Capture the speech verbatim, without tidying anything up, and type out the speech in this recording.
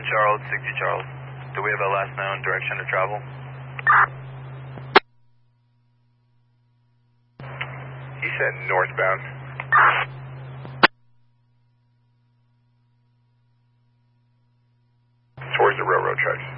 nine Charles, sixty Charles. Do we have a last known direction to travel? He said northbound. Towards the railroad tracks.